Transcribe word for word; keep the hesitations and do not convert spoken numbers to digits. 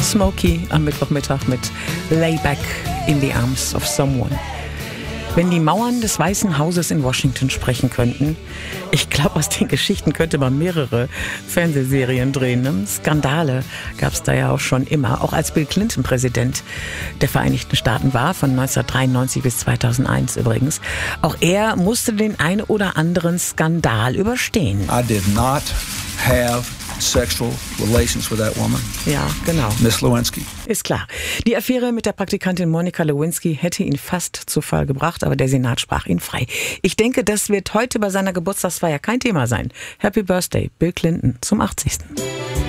Smokey am Mittwochmittag mit Lay Back in the Arms of Someone. Wenn die Mauern des Weißen Hauses in Washington sprechen könnten, ich glaube, aus den Geschichten könnte man mehrere Fernsehserien drehen. Ne? Skandale gab es da ja auch schon immer. Auch als Bill Clinton Präsident der Vereinigten Staaten war, von neunzehnhundertdreiundneunzig bis zweitausendeins übrigens. Auch er musste den ein oder anderen Skandal überstehen. I did not have sexual relations with that woman. Ja, genau. Miss Lewinsky. Ist klar. Die Affäre mit der Praktikantin Monica Lewinsky hätte ihn fast zu Fall gebracht, aber der Senat sprach ihn frei. Ich denke, das wird heute bei seiner Geburtstagsfeier kein Thema sein. Happy Birthday, Bill Clinton, zum achtzigsten